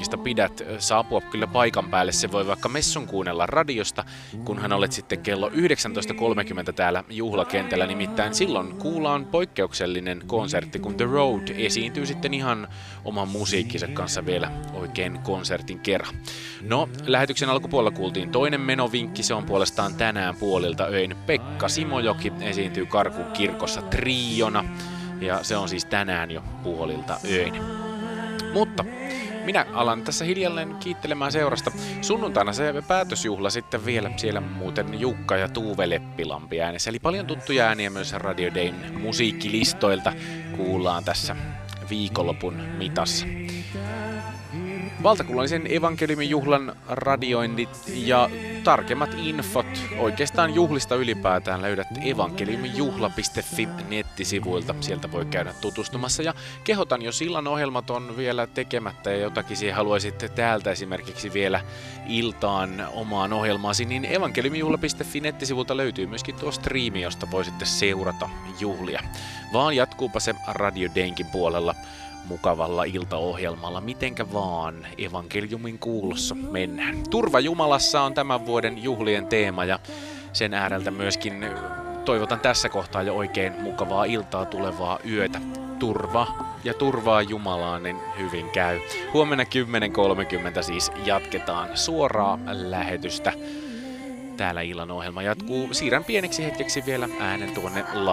juhlista pidät, saapua kyllä paikan päälle. Se voi vaikka messun kuunnella radiosta, kunhan olet sitten kello 19.30 täällä juhlakentällä. Nimittäin silloin kuullaan poikkeuksellinen konsertti, kun The Road esiintyy sitten ihan oman musiikkinsa kanssa vielä oikein konsertin kerran. No, lähetyksen alkupuolella kuultiin toinen menovinkki, se on puolestaan tänään puolilta öin. Pekka Simojoki esiintyy Karkun kirkossa triona, ja se on siis tänään jo puolilta öin. Mutta minä alan tässä hiljalleen kiittelemään seurasta. Sunnuntaina se päätösjuhla sitten vielä, siellä muuten Jukka ja Tuve Leppilampi äänessä. Eli paljon tuttuja ääniä myös Radio Dayn musiikkilistoilta kuullaan tässä viikonlopun mitassa. Valtakunnallisen evankeliumin juhlan radioinnit ja tarkemmat infot oikeastaan juhlista ylipäätään löydät evankeliumijuhla.fi nettisivuilta. Sieltä voi käydä tutustumassa ja kehotan, jos illan ohjelmat on vielä tekemättä ja jotakin siihen haluaisit täältä esimerkiksi vielä iltaan omaan ohjelmaasi, niin evankeliumijuhla.fi nettisivulta löytyy myöskin tuo striimi, josta voisitte seurata juhlia. Vaan jatkuupa se Radio Daynkin puolella mukavalla iltaohjelmalla, mitenkä vaan evankeliumin kuulossa mennään. Turva Jumalassa on tämän vuoden juhlien teema ja sen ääreltä myöskin toivotan tässä kohtaa jo oikein mukavaa iltaa, tulevaa yötä. Turvaa Jumalaan, niin hyvin käy. Huomenna 10.30 siis jatketaan suoraa lähetystä. Täällä illan ohjelma jatkuu. Siirrän pieneksi hetkeksi vielä äänen tuonne